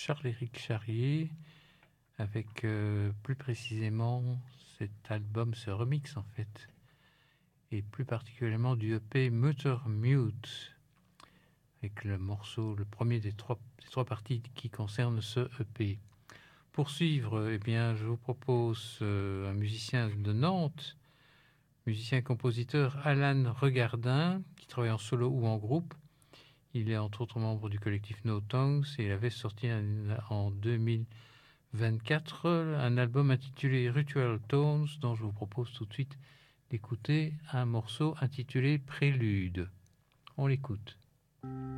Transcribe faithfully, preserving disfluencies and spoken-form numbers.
Charles-Éric Charrier, avec euh, plus précisément cet album, ce remix en fait, et plus particulièrement du E P Mutter Mute, avec le morceau, le premier des trois, des trois parties qui concernent ce E P. Pour suivre, eh bien, je vous propose euh, un musicien de Nantes, musicien-compositeur Alan Regardin, qui travaille en solo ou en groupe. Il est entre autres membre du collectif No Tongues et il avait sorti un, en deux mille vingt-quatre un album intitulé Ritual Tones, dont je vous propose tout de suite d'écouter un morceau intitulé Prélude. On l'écoute.